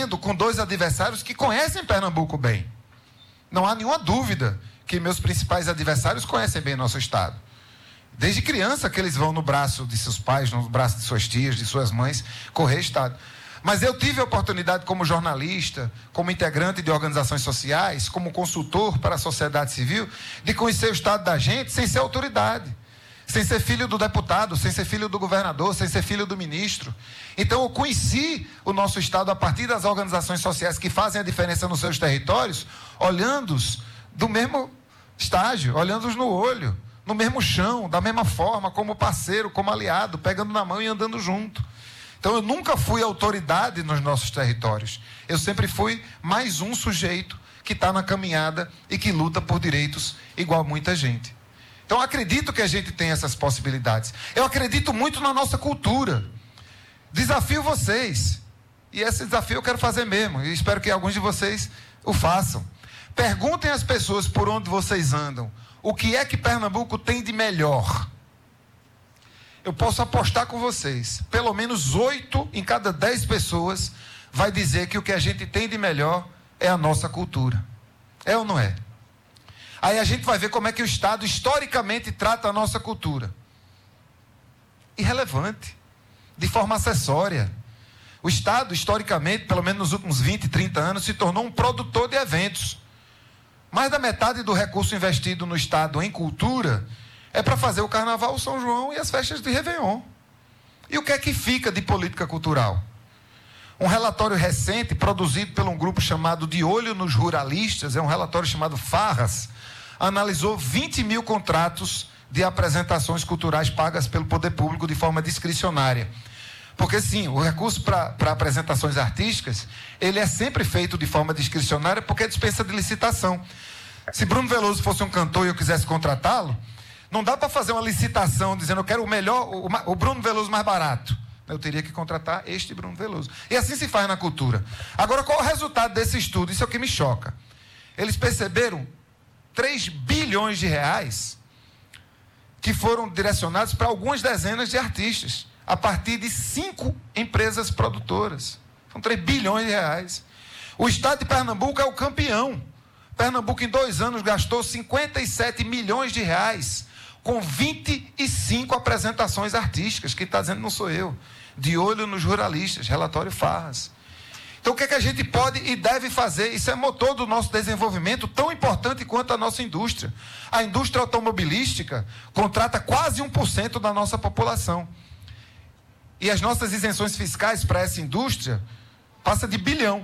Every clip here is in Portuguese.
concorrendo com 2 adversários que conhecem Pernambuco bem. Não há nenhuma dúvida que meus principais adversários conhecem bem nosso estado. Desde criança que eles vão no braço de seus pais, no braço de suas tias, de suas mães, correr estado. Mas eu tive a oportunidade como jornalista, como integrante de organizações sociais, como consultor para a sociedade civil, de conhecer o estado da gente sem ser autoridade, sem ser filho do deputado, sem ser filho do governador, sem ser filho do ministro. Então eu conheci o nosso estado a partir das organizações sociais que fazem a diferença nos seus territórios, olhando-os do mesmo estágio, olhando-os no olho, no mesmo chão, da mesma forma, como parceiro, como aliado, pegando na mão e andando junto. Então eu nunca fui autoridade nos nossos territórios. Eu sempre fui mais um sujeito que está na caminhada e que luta por direitos igual muita gente. Então eu acredito que a gente tem essas possibilidades. Eu acredito muito na nossa cultura. Desafio vocês. E esse desafio eu quero fazer mesmo. E espero que alguns de vocês o façam. Perguntem às pessoas por onde vocês andam. O que é que Pernambuco tem de melhor? Eu posso apostar com vocês, pelo menos 8 em cada 10 pessoas vai dizer que o que a gente tem de melhor é a nossa cultura. É ou não é? Aí a gente vai ver como é que o Estado historicamente trata a nossa cultura. Irrelevante, de forma acessória. O Estado, historicamente, pelo menos nos últimos 20, 30 anos, se tornou um produtor de eventos. Mais da metade do recurso investido no Estado em cultura é para fazer o Carnaval, o São João e as festas de Réveillon. E o que é que fica de política cultural? Um relatório recente, produzido por um grupo chamado De Olho nos Ruralistas, é um relatório chamado Farras, analisou 20 mil contratos de apresentações culturais pagas pelo poder público de forma discricionária. Porque sim, o recurso para apresentações artísticas, ele é sempre feito de forma discricionária porque é dispensa de licitação. Se Bruno Veloso fosse um cantor e eu quisesse contratá-lo, não dá para fazer uma licitação dizendo eu quero o melhor, o Bruno Veloso mais barato. Eu teria que contratar este Bruno Veloso. E assim se faz na cultura. Agora, qual o resultado desse estudo? Isso é o que me choca. Eles perceberam 3 bilhões de reais que foram direcionados para algumas dezenas de artistas, a partir de 5 empresas produtoras. São 3 bilhões de reais. O estado de Pernambuco é o campeão. Pernambuco, em 2 anos, gastou 57 milhões de reais com 25 apresentações artísticas. Quem está dizendo não sou eu. De Olho nos Ruralistas, relatório Farras. Então, o que é que a gente pode e deve fazer? Isso é motor do nosso desenvolvimento, tão importante quanto a nossa indústria. A indústria automobilística contrata quase 1% da nossa população. E as nossas isenções fiscais para essa indústria passa de 1 bilhão.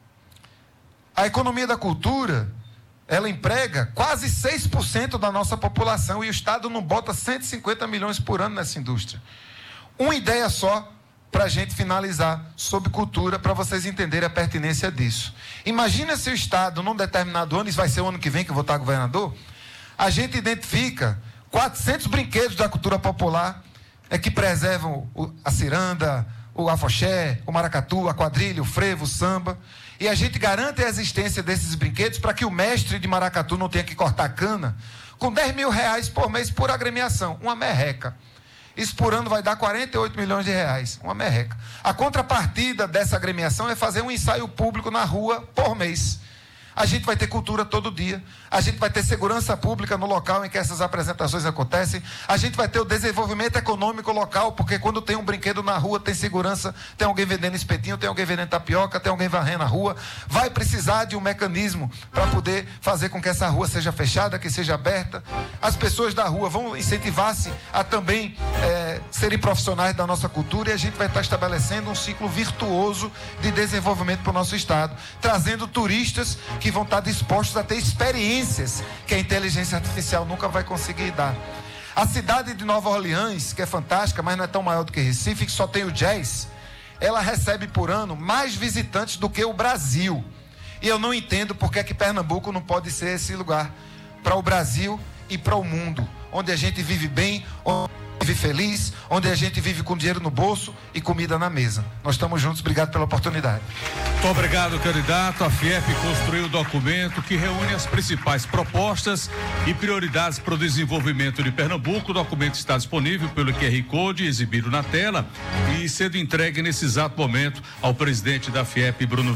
A economia da cultura, ela emprega quase 6% da nossa população e o Estado não bota 150 milhões por ano nessa indústria. Uma ideia só para a gente finalizar sobre cultura, para vocês entenderem a pertinência disso. Imagina se o Estado, num determinado ano, isso vai ser o ano que vem que eu vou estar governador, a gente identifica 400 brinquedos da cultura popular que preservam a ciranda, o afoxé, o maracatu, a quadrilha, o frevo, o samba. E a gente garante a existência desses brinquedos para que o mestre de maracatu não tenha que cortar cana, com 10 mil reais por mês por agremiação, uma merreca. Isso por ano vai dar 48 milhões de reais, uma merreca. A contrapartida dessa agremiação é fazer um ensaio público na rua por mês. A gente vai ter cultura todo dia, a gente vai ter segurança pública no local em que essas apresentações acontecem, a gente vai ter o desenvolvimento econômico local, porque quando tem um brinquedo na rua, tem segurança, tem alguém vendendo espetinho, tem alguém vendendo tapioca, tem alguém varrendo a rua, vai precisar de um mecanismo para poder fazer com que essa rua seja fechada, que seja aberta. As pessoas da rua vão incentivar-se a também serem profissionais da nossa cultura e a gente vai estar estabelecendo um ciclo virtuoso de desenvolvimento para o nosso estado, trazendo turistas que vão estar dispostos a ter experiências que a inteligência artificial nunca vai conseguir dar. A cidade de Nova Orleans, que é fantástica, mas não é tão maior do que Recife, que só tem o jazz, ela recebe por ano mais visitantes do que o Brasil. E eu não entendo por que Pernambuco não pode ser esse lugar para o Brasil e para o mundo, onde a gente vive bem, onde vive feliz, onde a gente vive com dinheiro no bolso e comida na mesa. Nós estamos juntos, obrigado pela oportunidade. Muito obrigado, candidato. A FIEP construiu o documento que reúne as principais propostas e prioridades para o desenvolvimento de Pernambuco. O documento está disponível pelo QR Code exibido na tela e sendo entregue nesse exato momento ao presidente da FIEP, Bruno